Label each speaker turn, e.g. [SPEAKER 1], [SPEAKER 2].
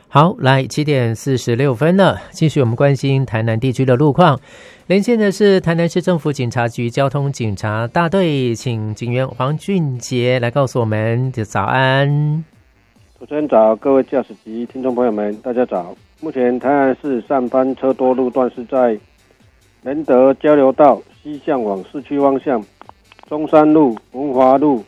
[SPEAKER 1] 好，来7:46了，继续我们关心台南地区的路况。连线的是台南市政府警察局交通警察大队，请警员黄俊杰来告诉我们。早安。
[SPEAKER 2] 主持人早，各位驾驶及听众朋友们，大家早。目前台南市上班车多路段是在仁德交流道西向往市区方向、中山路、文华路、